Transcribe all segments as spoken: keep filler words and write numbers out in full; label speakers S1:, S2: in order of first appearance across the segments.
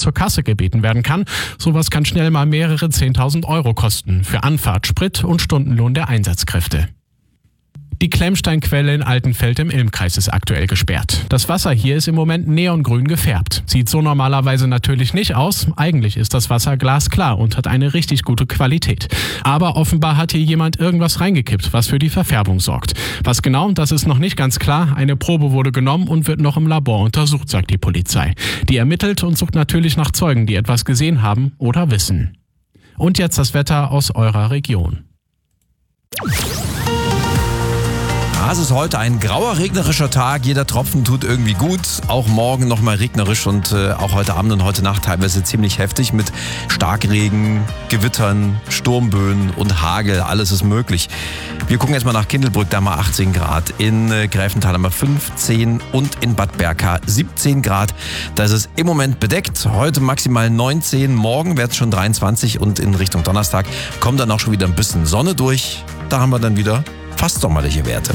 S1: zur Kasse gebeten werden kann. Sowas kann schnell mal mehrere zehntausend Euro kosten für Anfahrt, Sprit und Stundenlohn der Einsatzkräfte. Die Klemmsteinquelle in Altenfeld im Ilmkreis ist aktuell gesperrt. Das Wasser hier ist im Moment neongrün gefärbt. Sieht so normalerweise natürlich nicht aus. Eigentlich ist das Wasser glasklar und hat eine richtig gute Qualität. Aber offenbar hat hier jemand irgendwas reingekippt, was für die Verfärbung sorgt. Was genau, das ist noch nicht ganz klar. Eine Probe wurde genommen und wird noch im Labor untersucht, sagt die Polizei. Die ermittelt und sucht natürlich nach Zeugen, die etwas gesehen haben oder wissen. Und jetzt das Wetter aus eurer Region.
S2: Es ist heute ein grauer, regnerischer Tag. Jeder Tropfen tut irgendwie gut. Auch morgen nochmal regnerisch und äh, auch heute Abend und heute Nacht teilweise ziemlich heftig mit Starkregen, Gewittern, Sturmböen und Hagel. Alles ist möglich. Wir gucken jetzt mal nach Kindelbrück, da mal achtzehn Grad. In äh, Greifenthal haben wir fünfzehn und in Bad Berka siebzehn Grad. Da ist es im Moment bedeckt. Heute maximal neunzehn, morgen wird es schon dreiundzwanzig und in Richtung Donnerstag kommt dann auch schon wieder ein bisschen Sonne durch. Da haben wir dann wieder fast sommerliche Werte.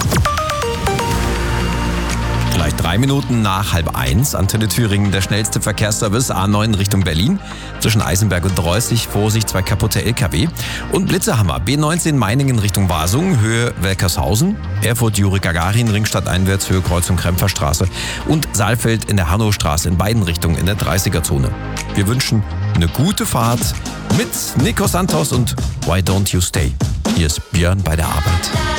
S2: Gleich drei Minuten nach halb eins. Antenne Thüringen, der schnellste Verkehrsservice A neun Richtung Berlin. Zwischen Eisenberg und Dreußig, Vorsicht, zwei kaputte L K W. Und Blitzerhammer, B neunzehn Meiningen Richtung Wasungen, Höhe Welkershausen. Erfurt, Juri Gagarin, Ringstadt einwärts, Höhe Kreuzung Krempferstraße. Und Saalfeld in der Hannowstraße in beiden Richtungen in der dreißiger-Zone. Wir wünschen eine gute Fahrt mit Nico Santos und Why Don't You Stay. Hier ist Björn bei der Arbeit.